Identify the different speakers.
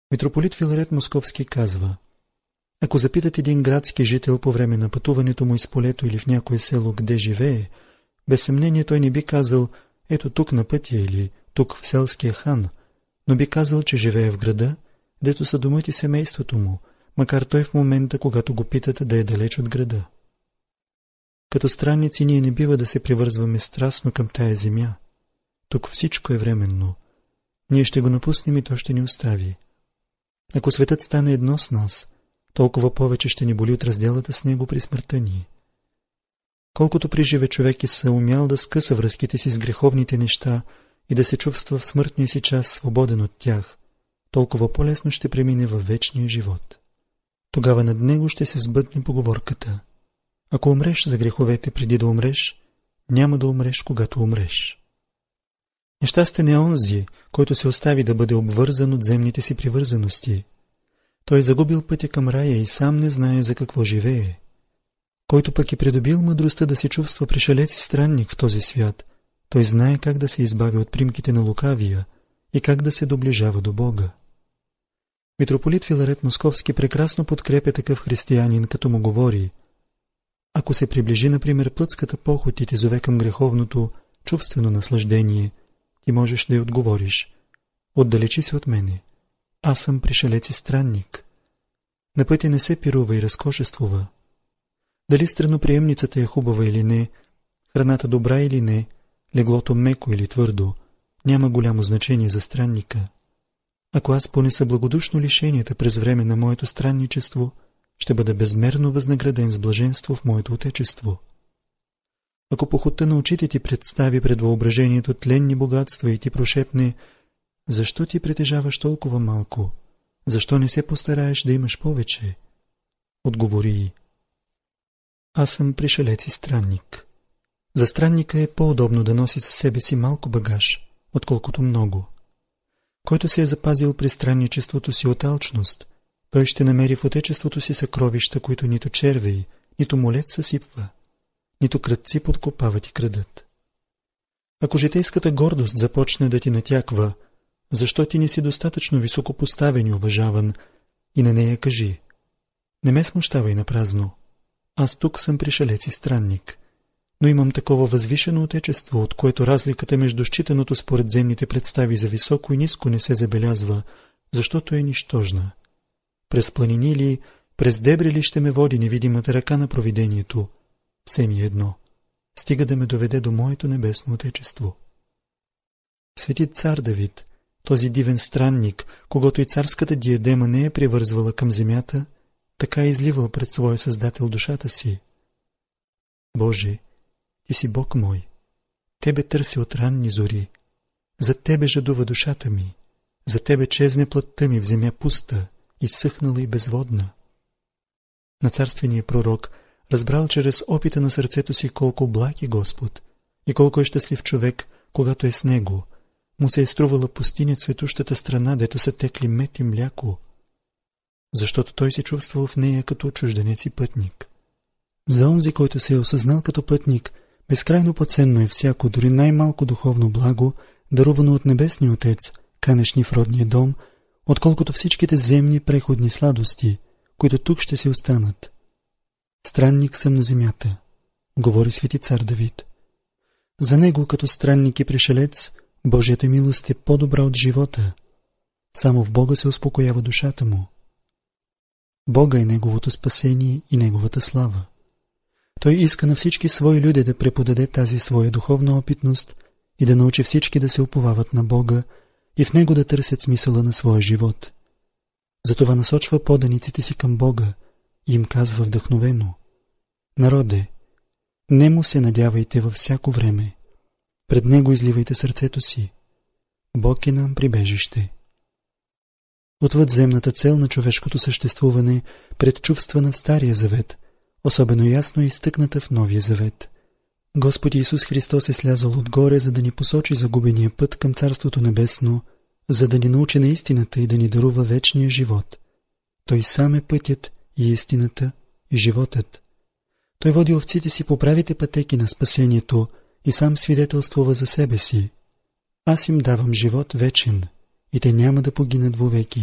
Speaker 1: Митрополит Филарет Московски казва: ако запитат един градски жител по време на пътуването му из полето или в някое село, къде живее, без съмнение той не би казал: ето тук на пътя или тук в селския хан, но би казал, че живее в града, дето са домът и семейството му, макар той в момента, когато го питат, да е далеч от града. Като странници ние не бива да се привързваме страстно към тая земя. Тук всичко е временно. Ние ще го напуснем и то ще ни остави. Ако светът стане едно с нас, толкова повече ще ни боли от разделата с него при смъртта ни. Колкото при живе човек е съумял да скъса връзките си с греховните неща и да се чувства в смъртния си час свободен от тях, толкова по-лесно ще премине във вечния живот. Тогава над него ще се сбъдне поговорката: ако умреш за греховете преди да умреш, няма да умреш, когато умреш. Нещастен е онзи, който се остави да бъде обвързан от земните си привързаности. Той е загубил пътя към рая и сам не знае за какво живее. Който пък е придобил мъдростта да се чувства пришелец и странник в този свят, той знае как да се избави от примките на лукавия и как да се доближава до Бога. Митрополит Филарет Московски прекрасно подкрепя такъв християнин, като му говори: ако се приближи, например, плътската похот и те зове към греховното чувствено наслаждение, ти можеш да й отговориш: отдалечи се от мене, аз съм пришелец и странник. На пътя не се пирува и разкошествува. Дали страноприемницата е хубава или не, храната добра или не, леглото меко или твърдо, няма голямо значение за странника. Ако аз понеса благодушно лишенията през време на моето странничество, ще бъда безмерно възнаграден с блаженство в моето отечество. Ако похотта на очите ти представи пред въображението тленни богатства и ти прошепне: защо ти притежаваш толкова малко? Защо не се постараеш да имаш повече? Отговори: аз съм пришелец и странник. За странника е по-удобно да носи със себе си малко багаж, отколкото много. Който се е запазил при странничеството си от алчност, той ще намери в отечеството си съкровища, които нито червей, нито молец съсипва, нито крадци подкопават и крадат. Ако житейската гордост започне да ти натяква: защо ти не си достатъчно високо поставен и уважаван, и на нея кажи: не ме смущавай напразно, аз тук съм пришелец и странник, но имам такова възвишено отечество, от което разликата между считаното според земните представи за високо и ниско не се забелязва, защото е нищожна. През планини ли, през дебри ли ще ме води невидимата ръка на провидението, все ми едно, стига да ме доведе до моето небесно отечество. Свети цар Давид, този дивен странник, когато и царската диадема не е привързвала към земята, така е изливал пред своя Създател душата си: Боже, ти си Бог мой, Тебе търси от ранни зори, за Тебе жадува душата ми, за Тебе чезне плътта ми в земя пуста, изсъхнала и безводна. На царствения пророк разбрал чрез опита на сърцето си колко благ е Господ и колко е щастлив човек, когато е с Него, му се е струвала пустиня цветущата страна, дето са текли мед и мляко, защото той се чувствал в нея като чужденец и пътник. За онзи, който се е осъзнал като пътник, безкрайно по-ценно е всяко, дори най-малко духовно благо, дарувано от Небесния Отец, канещ в родния дом, отколкото всичките земни преходни сладости, които тук ще си останат. Странник съм на земята, говори свети цар Давид. За него, като странник и пришелец, Божията милост е по-добра от живота. Само в Бога се успокоява душата му. Бога е неговото спасение и неговата слава. Той иска на всички свои люди да преподаде тази своя духовна опитност и да научи всички да се уповават на Бога и в Него да търсят смисъла на своя живот. Затова насочва поданиците си към Бога и им казва вдъхновено: народе, нему се надявайте във всяко време, пред Него изливайте сърцето си, Бог е нам прибежище. Отвъд земната цел на човешкото съществуване, предчувствана в Стария завет, особено ясно е изтъкната в Новия завет. Господ Исус Христос е слязал отгоре, за да ни посочи загубения път към Царството Небесно, за да ни научи на истината и да ни дарува вечния живот. Той сам е пътят и истината и животът. Той води овците си по правите пътеки на спасението и сам свидетелствува за себе си: аз им давам живот вечен и те няма да погинат вовеки.